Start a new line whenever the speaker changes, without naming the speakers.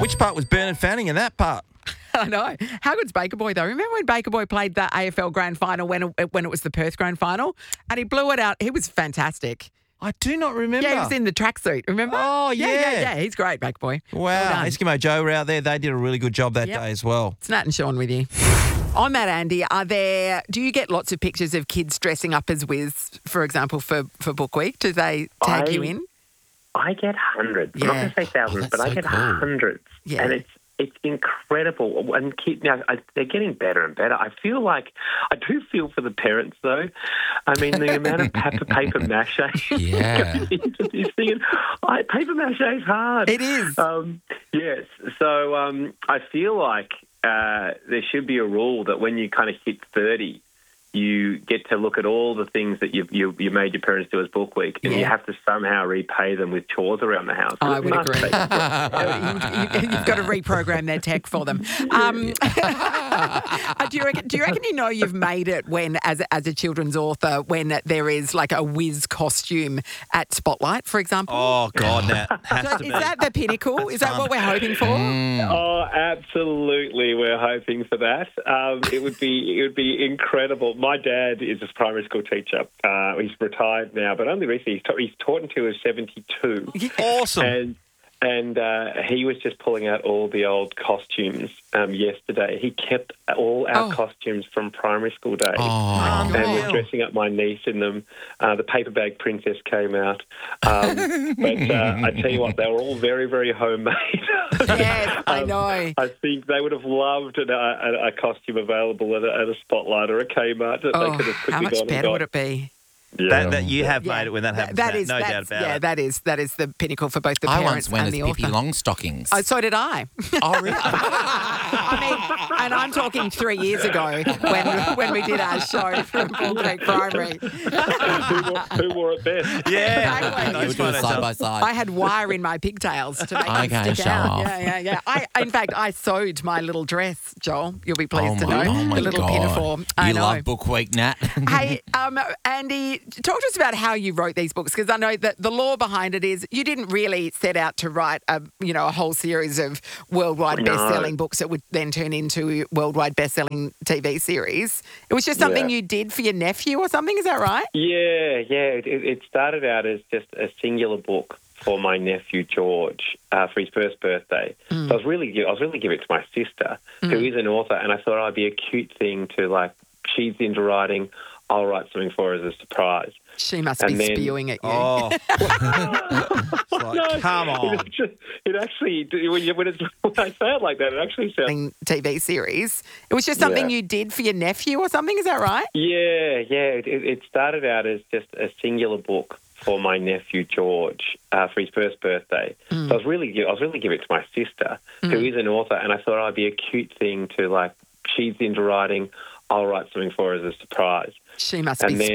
Which part was Bernard Fanning in that part?
I know. How good's Baker Boy, though? Remember when Baker Boy played the AFL Grand Final when it was the Perth Grand Final? And he blew it out. He was fantastic.
I do not remember.
Yeah, he was in the tracksuit, remember?
Oh, yeah.
Yeah, he's great, Baker Boy.
Wow.
Well done.
Eskimo Joe were out there. They did a really good job that day as well.
It's Nat and Sean with you. I'm Matt Andy. Do you get lots of pictures of kids dressing up as Wiz, for example, for Book Week? Do they tag you in?
I get hundreds.
Yeah.
I'm not going to say thousands, but I get hundreds.
Yeah.
And it's incredible. And kids now, they're getting better and better. I feel like, I do feel for the parents, though. I mean, the amount of paper mache going into this thing. Paper mache is hard.
It is.
Yes. So I feel like there should be a rule that when you kind of hit 30, you get to look at all the things that you made your parents do as Book Week, and you have to somehow repay them with chores around the house.
I would agree. You've got to reprogram their tech for them. Do you reckon you've made it when, as a children's author, when there is like a Wiz costume at Spotlight, for example?
Oh, God, Nat.
Is that the pinnacle? Is that what we're hoping for?
Oh, absolutely. We're hoping for that. It would be incredible. My dad is a primary school teacher. He's retired now, but only recently he's taught until he was 72.
Awesome.
And he was just pulling out all the old costumes yesterday. He kept all our costumes from primary school days and was dressing up my niece in them. The paper bag princess came out. But I tell you what, they were all very, very homemade.
Yes, I know.
I think they would have loved a costume available at a Spotlight or a Kmart that they could have quickly
how much
gone
better would it be?
Yeah.
That you have made it when that happens. No doubt about it.
Yeah, that is the pinnacle for both the
I
parents
once went
and
as
the
Pippi
author.
Longstockings.
Oh, so did I.
Oh, really?
I mean, and I'm talking 3 years ago when we did our show from Book Week Primary.
Who wore it best?
Yeah.
Exactly.
We were doing side by side.
I had wire in my pigtails to make them stick
show
out.
off.
Yeah. In fact, I sewed my little dress, Joel. You'll be pleased to know.
Oh, my
the little
God.
pinafore. I
You
know.
love Book Week, Nat.
Hey, Andy, talk to us about how you wrote these books, because I know that the law behind it is you didn't really set out to write a whole series of worldwide best-selling books that would then turn into worldwide best-selling TV series. It was just something you did for your nephew or something, is that right?
Yeah. It started out as just a singular book for my nephew George for his first birthday. So I was really giving it to my sister, who is an author, and I thought it'd be a cute thing to she's into writing, I'll write something for her as a surprise.
She must be spewing at you.
Oh. Come on.
It actually, when I say it like that, it actually sounds...
TV series. It was just something you did for your nephew or something, is that right?
Yeah. It started out as just a singular book for my nephew George for his first birthday. So I was really giving it to my sister, who is an author, and I thought it'd be a cute thing to she's into writing, I'll write something for her as a surprise.
She must be